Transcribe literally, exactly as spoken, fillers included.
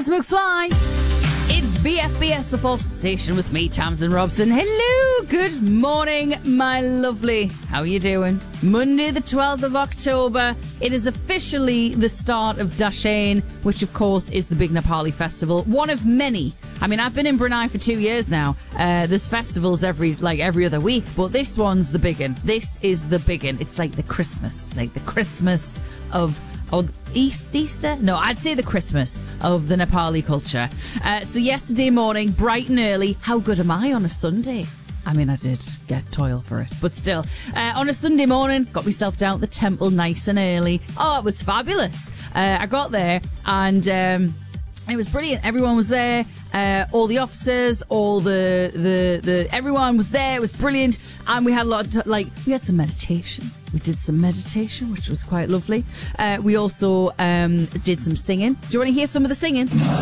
It's McFly. It's B F B S, the Force Station, with me, Tamsin Robson. Hello, good morning, my lovely. How are you doing? Monday the twelfth of October. It is officially the start of Dashain, which of course is the big Nepali festival. One of many. I mean, I've been in Brunei for two years now. Uh, there's festivals every like every other week, but this one's the big one. This is the big one. It's like the Christmas, like the Christmas of Oh, East, Easter? No, I'd say the Christmas of the Nepali culture. Uh, so yesterday morning, bright and early, how good am I on a Sunday? I mean, I did get toil for it, but still. Uh, on a Sunday morning, got myself down at the temple nice and early. Oh, it was fabulous. Uh, I got there and... Um, It was brilliant. Everyone was there. Uh, all the officers, all the, the, the, everyone was there. It was brilliant. And we had a lot of, like, we had some meditation. We did some meditation, which was quite lovely. Uh, we also um, did some singing. Do you want to hear some of the singing?